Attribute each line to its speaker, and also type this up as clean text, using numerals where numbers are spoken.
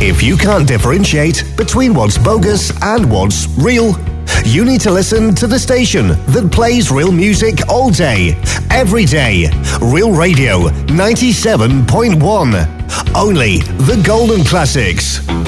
Speaker 1: If you can't differentiate between what's bogus and what's real, you need to listen to the station that plays real music all day, every day. Real Radio 97.1. Only the golden classics.